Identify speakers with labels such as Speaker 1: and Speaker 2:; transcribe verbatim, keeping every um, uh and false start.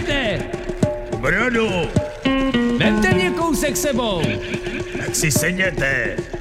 Speaker 1: jdete?
Speaker 2: Brodu,
Speaker 1: Vemte mě kousek sebou.
Speaker 2: tak si sedněte.